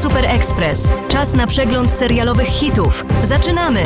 Super Express. Czas na przegląd serialowych hitów. Zaczynamy!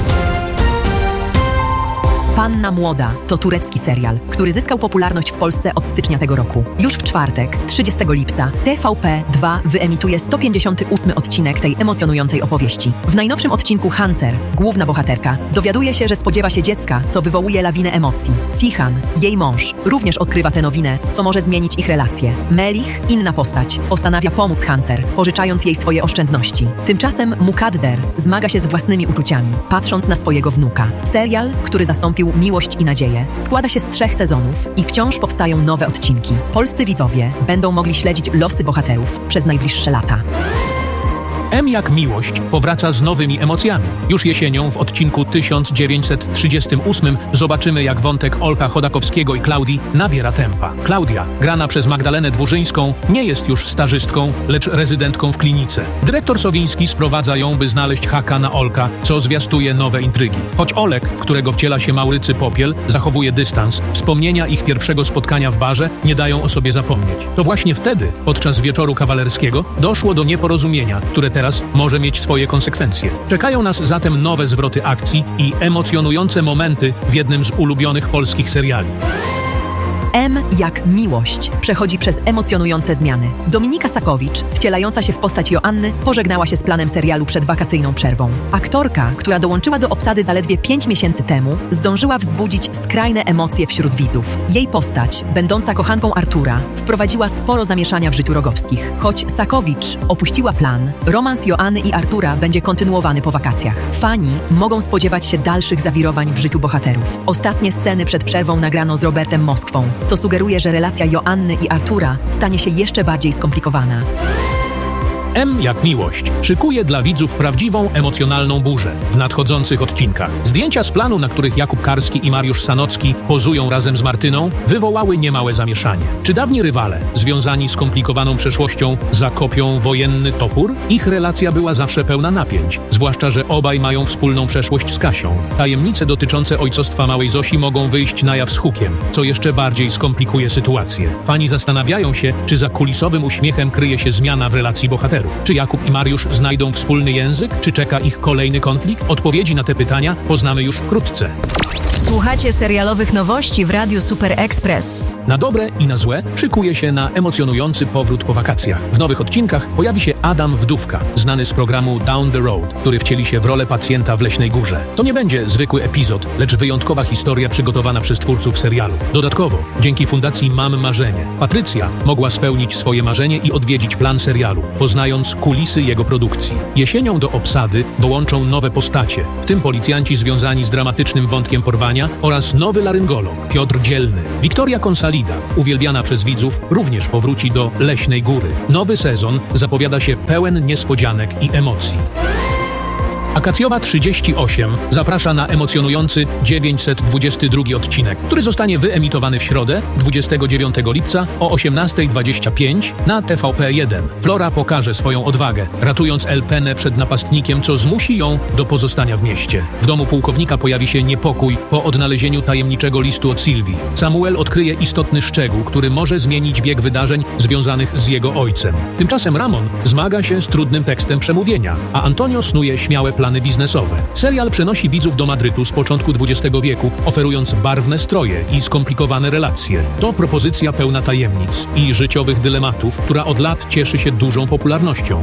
Panna Młoda to turecki serial, który zyskał popularność w Polsce od stycznia tego roku. Już w czwartek, 30 lipca, TVP2 wyemituje 158 odcinek tej emocjonującej opowieści. W najnowszym odcinku Hancer, główna bohaterka, dowiaduje się, że spodziewa się dziecka, co wywołuje lawinę emocji. Cihan, jej mąż, również odkrywa tę nowinę, co może zmienić ich relacje. Melich, inna postać, postanawia pomóc Hancer, pożyczając jej swoje oszczędności. Tymczasem Mukadder zmaga się z własnymi uczuciami, patrząc na swojego wnuka. Serial, który zastąpił Miłość i nadzieję, składa się z 3 sezonów i wciąż powstają nowe odcinki. Polscy widzowie będą mogli śledzić losy bohaterów przez najbliższe lata. M jak miłość powraca z nowymi emocjami. Już jesienią w odcinku 1938 zobaczymy, jak wątek Olka Chodakowskiego i Klaudii nabiera tempa. Klaudia, grana przez Magdalenę Dwurzyńską, nie jest już stażystką, lecz rezydentką w klinice. Dyrektor Sowiński sprowadza ją, by znaleźć haka na Olka, co zwiastuje nowe intrygi. Choć Olek, w którego wciela się Maurycy Popiel, zachowuje dystans, wspomnienia ich pierwszego spotkania w barze nie dają o sobie zapomnieć. To właśnie wtedy, podczas wieczoru kawalerskiego, doszło do nieporozumienia, które teraz może mieć swoje konsekwencje. Czekają nas zatem nowe zwroty akcji i emocjonujące momenty w jednym z ulubionych polskich seriali. M jak miłość przechodzi przez emocjonujące zmiany. Dominika Sakowicz, wcielająca się w postać Joanny, pożegnała się z planem serialu przed wakacyjną przerwą. Aktorka, która dołączyła do obsady zaledwie 5 miesięcy temu, zdążyła wzbudzić skrajne emocje wśród widzów. Jej postać, będąca kochanką Artura, wprowadziła sporo zamieszania w życiu Rogowskich. Choć Sakowicz opuściła plan, romans Joanny i Artura będzie kontynuowany po wakacjach. Fani mogą spodziewać się dalszych zawirowań w życiu bohaterów. Ostatnie sceny przed przerwą nagrano z Robertem Moskwą, co sugeruje, że relacja Joanny i Artura stanie się jeszcze bardziej skomplikowana. M jak miłość szykuje dla widzów prawdziwą, emocjonalną burzę w nadchodzących odcinkach. Zdjęcia z planu, na których Jakub Karski i Mariusz Sanocki pozują razem z Martyną, wywołały niemałe zamieszanie. Czy dawni rywale, związani z skomplikowaną przeszłością, zakopią wojenny topór? Ich relacja była zawsze pełna napięć, zwłaszcza że obaj mają wspólną przeszłość z Kasią. Tajemnice dotyczące ojcostwa małej Zosi mogą wyjść na jaw z hukiem, co jeszcze bardziej skomplikuje sytuację. Fani zastanawiają się, czy za kulisowym uśmiechem kryje się zmiana w relacji bohaterów. Czy Jakub i Mariusz znajdą wspólny język? Czy czeka ich kolejny konflikt? Odpowiedzi na te pytania poznamy już wkrótce. Słuchacie serialowych nowości w Radiu Super Express. Na dobre i na złe szykuje się na emocjonujący powrót po wakacjach. W nowych odcinkach pojawi się Adam Wdówka, znany z programu Down the Road, który wcieli się w rolę pacjenta w Leśnej Górze. To nie będzie zwykły epizod, lecz wyjątkowa historia przygotowana przez twórców serialu. Dodatkowo, dzięki fundacji Mam Marzenie, Patrycja mogła spełnić swoje marzenie i odwiedzić plan serialu, poznając kulisy jego produkcji. Jesienią do obsady dołączą nowe postacie, w tym policjanci związani z dramatycznym wątkiem porwania oraz nowy laryngolog Piotr Dzielny. Wiktoria Konsalida, uwielbiana przez widzów, również powróci do Leśnej Góry. Nowy sezon zapowiada się pełen niespodzianek i emocji. Akacjowa 38 zaprasza na emocjonujący 922 odcinek, który zostanie wyemitowany w środę 29 lipca o 18:25 na TVP1. Flora pokaże swoją odwagę, ratując Elpenę przed napastnikiem, co zmusi ją do pozostania w mieście. W domu pułkownika pojawi się niepokój po odnalezieniu tajemniczego listu od Sylwii. Samuel odkryje istotny szczegół, który może zmienić bieg wydarzeń związanych z jego ojcem. Tymczasem Ramon zmaga się z trudnym tekstem przemówienia, a Antonio snuje śmiałe plany biznesowe. Serial przenosi widzów do Madrytu z początku XX wieku, oferując barwne stroje i skomplikowane relacje. To propozycja pełna tajemnic i życiowych dylematów, która od lat cieszy się dużą popularnością.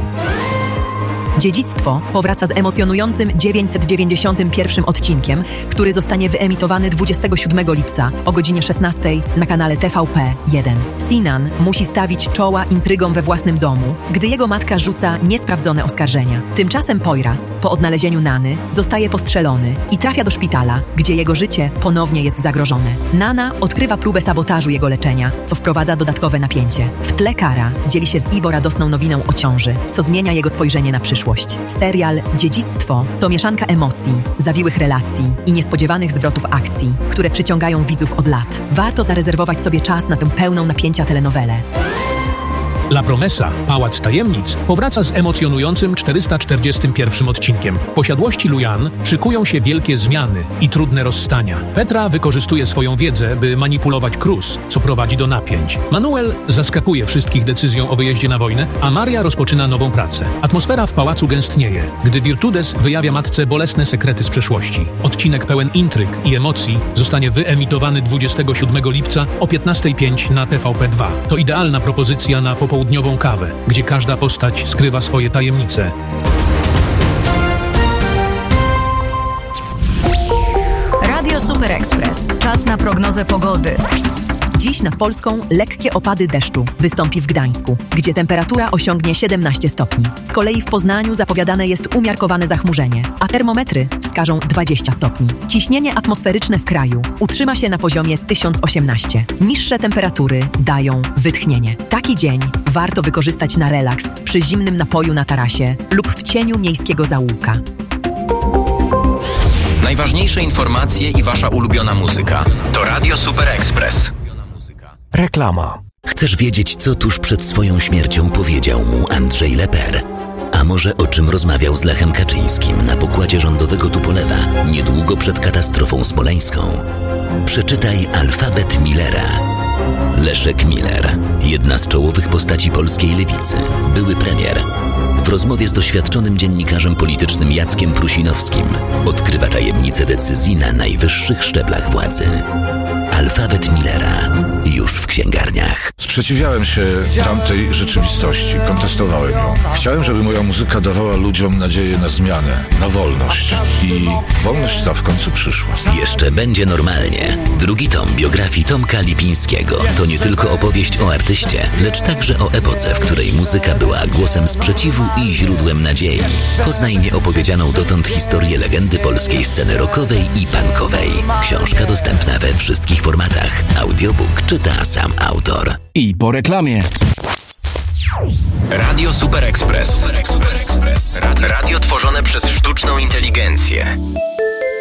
Dziedzictwo powraca z emocjonującym 991 odcinkiem, który zostanie wyemitowany 27 lipca o godzinie 16 na kanale TVP1. Sinan musi stawić czoła intrygom we własnym domu, gdy jego matka rzuca niesprawdzone oskarżenia. Tymczasem Poyraz, po odnalezieniu Nany, zostaje postrzelony i trafia do szpitala, gdzie jego życie ponownie jest zagrożone. Nana odkrywa próbę sabotażu jego leczenia, co wprowadza dodatkowe napięcie. W tle Kara dzieli się z Ibo radosną nowiną o ciąży, co zmienia jego spojrzenie na przyszłość. Serial Dziedzictwo to mieszanka emocji, zawiłych relacji i niespodziewanych zwrotów akcji, które przyciągają widzów od lat. Warto zarezerwować sobie czas na tę pełną napięcia telenowelę. La Promesa, Pałac Tajemnic, powraca z emocjonującym 441 odcinkiem. W posiadłości Lujan szykują się wielkie zmiany i trudne rozstania. Petra wykorzystuje swoją wiedzę, by manipulować Cruz, co prowadzi do napięć. Manuel zaskakuje wszystkich decyzją o wyjeździe na wojnę, a Maria rozpoczyna nową pracę. Atmosfera w pałacu gęstnieje, gdy Virtudes wyjawia matce bolesne sekrety z przeszłości. Odcinek pełen intryg i emocji zostanie wyemitowany 27 lipca o 15:05 na TVP2. To idealna propozycja na popołudniową kawę, gdzie każda postać skrywa swoje tajemnice. Radio Super Express. Czas na prognozę pogody. Dziś nad Polską lekkie opady deszczu wystąpi w Gdańsku, gdzie temperatura osiągnie 17 stopni. Z kolei w Poznaniu zapowiadane jest umiarkowane zachmurzenie, a termometry wskażą 20 stopni. Ciśnienie atmosferyczne w kraju utrzyma się na poziomie 1018. Niższe temperatury dają wytchnienie. Taki dzień warto wykorzystać na relaks przy zimnym napoju na tarasie lub w cieniu miejskiego zaułka. Najważniejsze informacje i wasza ulubiona muzyka. To Radio Super Express. Reklama. Chcesz wiedzieć, co tuż przed swoją śmiercią powiedział mu Andrzej Leper? A może o czym rozmawiał z Lechem Kaczyńskim na pokładzie rządowego Tupolewa niedługo przed katastrofą smoleńską? Przeczytaj Alfabet Millera. Leszek Miller, jedna z czołowych postaci polskiej lewicy, były premier. W rozmowie z doświadczonym dziennikarzem politycznym Jackiem Prusinowskim odkrywa tajemnice decyzji na najwyższych szczeblach władzy. Alfabet Millera już w księgarniach. Sprzeciwiałem się tamtej rzeczywistości, kontestowałem ją. Chciałem, żeby moja muzyka dawała ludziom nadzieję na zmianę, na wolność. I wolność ta w końcu przyszła. Jeszcze będzie normalnie. Drugi tom biografii Tomka Lipińskiego to nie tylko opowieść o artyście, lecz także o epoce, w której muzyka była głosem sprzeciwu i źródłem nadziei. Poznaj nieopowiedzianą dotąd historię legendy polskiej sceny rockowej i punkowej. Książka dostępna we wszystkich formatach. Audiobook czyta sam autor. I po reklamie. Radio Super Express. Radio tworzone przez sztuczną inteligencję.